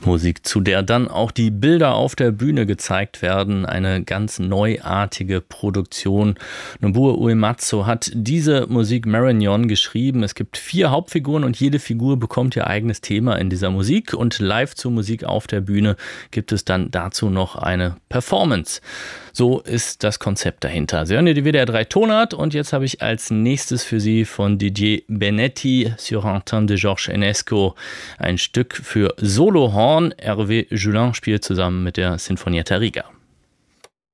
Musik, zu der dann auch die Bilder auf der Bühne gezeigt werden. Eine ganz neuartige Produktion. Nobuo Uematsu hat diese Musik Marignon geschrieben. Es gibt 4 Hauptfiguren und jede Figur bekommt ihr eigenes Thema in dieser Musik. Und live zur Musik auf der Bühne gibt es dann dazu noch eine Performance. So ist das Konzept dahinter. Sie hören hier die WDR 3 Tonart und jetzt habe ich als nächstes für Sie von Didier Benetti sur un thème de Georges Enesco ein Stück für Solohorn. Hervé Julin spielt zusammen mit der Sinfonietta Riga.